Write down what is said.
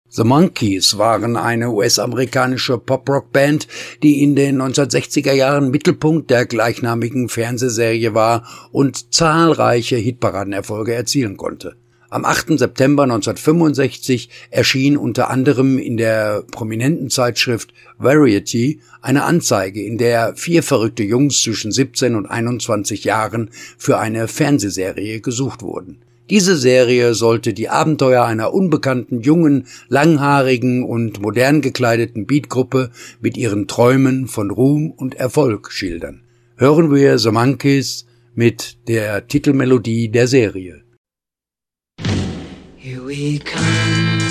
The Monkees waren eine US-amerikanische Pop-Rock-Band, die in den 1960er Jahren Mittelpunkt der gleichnamigen Fernsehserie war und zahlreiche Hitparadenerfolge erzielen konnte. Am 8. September 1965 erschien unter anderem in der prominenten Zeitschrift Variety eine Anzeige, in der 4 verrückte Jungs zwischen 17 und 21 Jahren für eine Fernsehserie gesucht wurden. Diese Serie sollte die Abenteuer einer unbekannten, jungen, langhaarigen und modern gekleideten Beatgruppe mit ihren Träumen von Ruhm und Erfolg schildern. Hören wir The Monkees mit der Titelmelodie der Serie. Here we come.